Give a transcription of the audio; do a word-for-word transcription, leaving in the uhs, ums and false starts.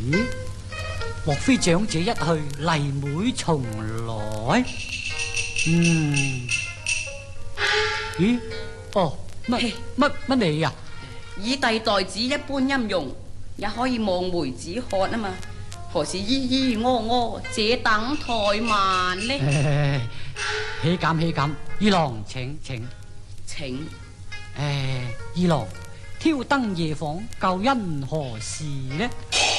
咦？莫非長者一去，麗妹從來？嗯。咦？哦，乜乜乜你呀？ 以弟代子一般音容，也可以望梅止渴啊嘛。何時咿咿喔喔，這等怠慢呢？ 豈敢豈敢，二郎請請請。 誒，二郎挑燈夜訪，究因何事呢？